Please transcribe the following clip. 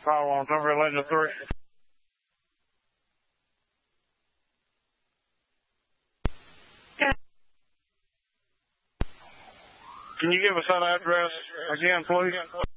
Call on number 11-3. Can you give us that address again, please?